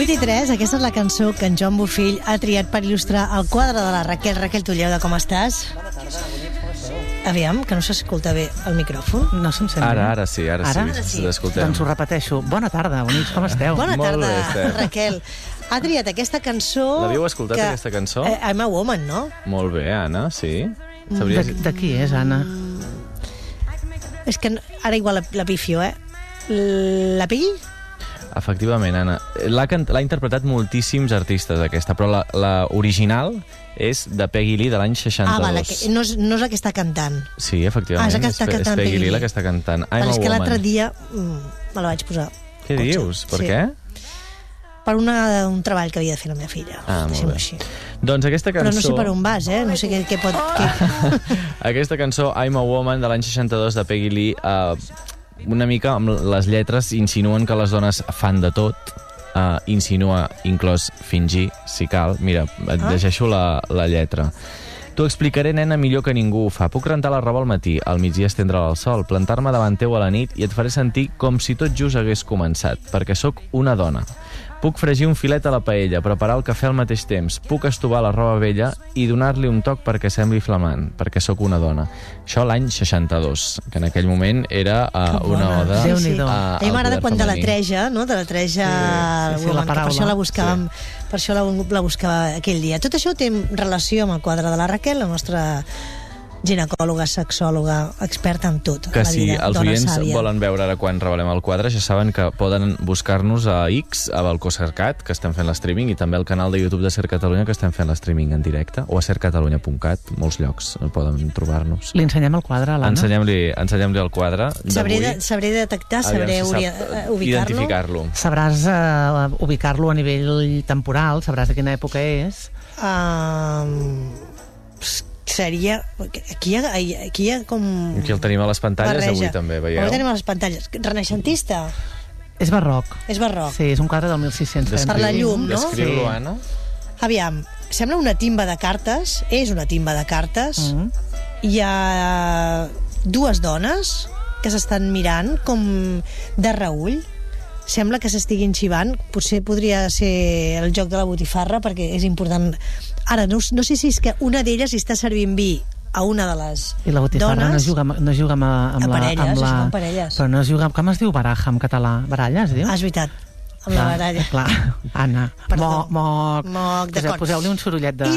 23, aquesta és la cançó que en Joan Bofill ha triat per il·lustrar el quadre de la Raquel. Raquel Tulleda, com estàs? Bona tarda, bonics, com esteu? Aviam, que no s'escolta bé el micròfon. No se'm sent bé. Ara sí. L'escoltem. Doncs ho repeteixo. Bona tarda, bonics, com esteu? Bona Molt tarda, bé, Esther. Raquel. Ha triat aquesta cançó... L'havíeu escoltat, aquesta cançó? I'm a Woman, no? Molt bé, Anna, sí. De qui és, Anna? És que ara igual la pifio, La Peggy? Efectivament, Anna. L'ha interpretat moltíssims artistes, aquesta, però la original és de Peggy Lee, de l'any 62. Ah, vale, no és la que està cantant. Sí, efectivament. És la que està cantant Peggy Lee la que està cantant. I'm a és que Woman. l'altre dia me la vaig posar. Què dius? Per què? Per un treball que havia de fer la meva filla. Molt bé. Així. Doncs aquesta cançó... Però no sé per on vas, No sé què pot... Aquesta cançó, I'm a Woman, de l'any 62, de Peggy Lee, una mica amb les lletres insinuen que les dones fan de tot, insinua inclòs fingir, si cal. Mira, et llegeixo la lletra. T'ho explicaré, nena, millor que ningú ho fa. Puc rentar la roba al matí, al migdia estendre'la al sol, plantar-me davant teu a la nit i et faré sentir com si tot just hagués començat, perquè sóc una dona. Puc fregir un filet a la paella, preparar el cafè al mateix temps, puc estovar la roba vella i donar-li un toc perquè sembli flamant, perquè sóc una dona. Això l'any 62, que en aquell moment era una oda al A mi m'agrada quan femení. deletreja, no? Deletreja la paraula. per això la buscàvem, per això la buscava aquell dia. Tot això té relació amb el quadre de la Raquel, la nostra ginecòloga, sexòloga, experta en tot. Que la si vida, els dona oients sàvia. volen veure ara quan revelem el quadre, ja saben que poden buscar-nos a X, a Balcó Cercat, que estem fent l'streaming, i també al canal de YouTube de Ser Catalunya, que estem fent l'streaming en directe, o a sercatalunya.cat, molts llocs poden trobar-nos. Li ensenyem el quadre a l'Anna? Ensenyem-li el quadre d'avui. Sabré detectar, sabré ubicar-lo. Identificar-lo. Sabràs ubicar-lo a nivell temporal, sabràs de quina època és. Seria... Aquí hi ha com... Aquí el tenim a les pantalles, barreja. avui també, veieu? Avui tenim a les pantalles. Renaixentista? És barroc. És barroc. Sí, és un quadre del 1600. Per la llum, no? Descriu-lo, Sí. Anna. Aviam, sembla una timba de cartes, és una timba de cartes. Hi ha dues dones que s'estan mirant com de reüll. Sembla que s'estiguin xivant. Potser podria ser el joc de la botifarra, perquè és important. Ara, no sé si és que una d'elles està servint vi a una de les I la botifarra dones. no juga amb parelles, amb es juga amb parelles. Però no es juga... Com es diu baraja en català? Baralla, es diu? És veritat, amb la baralla. Clar, Anna. Perdó. Moc. Moc, d'acord. Poseu-li un sorollet de...